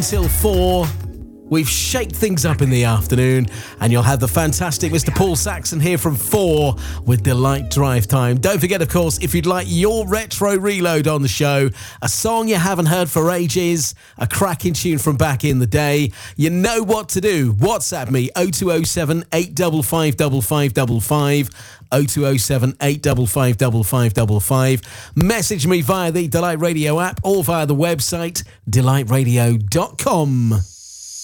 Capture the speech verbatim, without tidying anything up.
Till four. We've shaped things up in the afternoon, and you'll have the fantastic Mister Paul Saxon here from four with Delight Drive Time. Don't forget, of course, if you'd like your retro reload on the show, a song you haven't heard for ages, a cracking tune from back in the day, you know what to do. WhatsApp me oh two oh seven, eight five five, five five five five, oh two oh seven, eight five five, five five five five. Message me via the Delight Radio app or via the website delight radio dot com.